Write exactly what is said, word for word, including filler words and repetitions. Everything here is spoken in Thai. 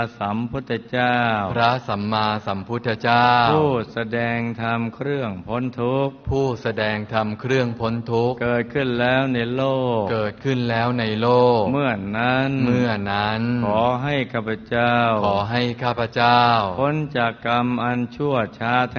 สัมพุทธเจ้าพระสัมมาสัมพุทธเจ้าผู้แสดงธรรมเครื่องพ้นทุกข์ผู้แสดงธรรมเครื่องพ้นทุกข์เกิดขึ้นแล้วในโลกเกิดขึ้นแล้วในโลกเมื่อนั้นเมื่อนั้นขอให้ข้าพเจ้าขอให้ข้าพเจ้าพ้นจากกรรมอันชั่วช้า